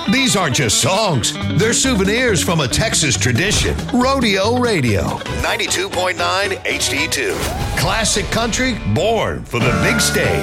These aren't just songs. They're souvenirs from a Texas tradition. Rodeo Radio, 92.9 HD2. Classic country born for the big stage.